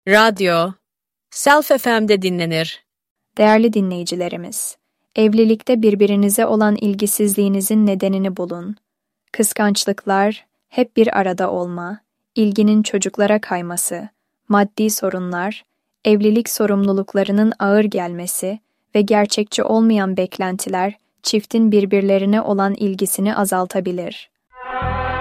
Radyo, Self FM'de dinlenir. Değerli dinleyicilerimiz, evlilikte birbirinize olan ilgisizliğinizin nedenini bulun. Kıskançlıklar, hep bir arada olma, ilginin çocuklara kayması, maddi sorunlar, evlilik sorumluluklarının ağır gelmesi ve gerçekçi olmayan beklentiler çiftin birbirlerine olan ilgisini azaltabilir.